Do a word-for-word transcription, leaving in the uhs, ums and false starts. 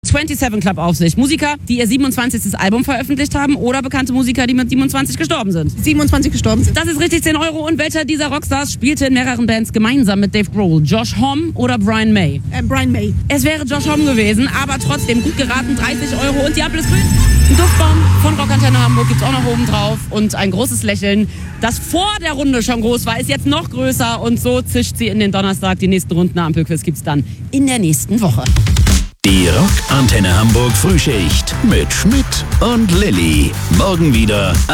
siebenundzwanzig Club auf sich? Musiker, die ihr siebenundzwanzigstes Album veröffentlicht haben oder bekannte Musiker, die mit siebenundzwanzig gestorben sind? siebenundzwanzig gestorben sind. Das ist richtig, zehn Euro. Und welcher dieser Rockstars spielte in mehreren Bands gemeinsam mit Dave Grohl? Josh Homme oder Brian May? Äh, Brian May. Es wäre Josh Homme gewesen, aber trotzdem gut geraten, dreißig Euro. Und die Ampel ist grün. Ein Duftbaum von Rockantenne Hamburg gibt's auch noch oben drauf. Und ein großes Lächeln, das vor der Runde schon groß war, ist jetzt noch größer. Und so zischt sie in den Donnerstag. Die nächsten Runden Ampelquiz gibt's dann in der nächsten Woche. Die Rockantenne Hamburg Frühschicht mit Schmidt und Lilly. Morgen wieder